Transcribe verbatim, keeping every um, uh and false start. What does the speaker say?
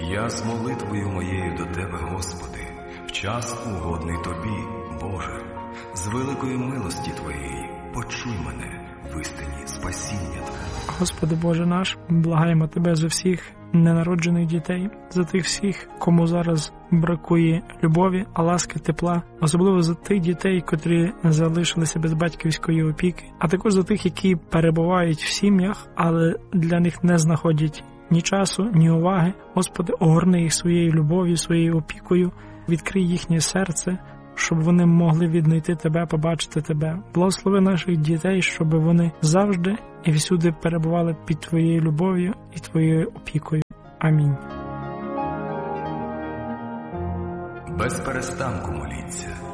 Я з молитвою моєю до Тебе, Господи, в час угодний Тобі, Боже, з великої милості Твоєї почуй мене в істині спасіння Твого. Господи Боже наш, благаємо Тебе за всіх ненароджених дітей, за тих всіх, кому зараз бракує любові, ласки, тепла, особливо за тих дітей, котрі залишилися без батьківської опіки, а також за тих, які перебувають в сім'ях, але для них не знаходять ні часу, ні уваги. Господи, огорни їх своєю любов'ю, своєю опікою, відкрий їхнє серце, щоб вони могли віднайти Тебе, побачити Тебе. Благослови наших дітей, щоб вони завжди і всюди перебували під Твоєю любов'ю і Твоєю опікою. Амінь. Без перестанку моліться.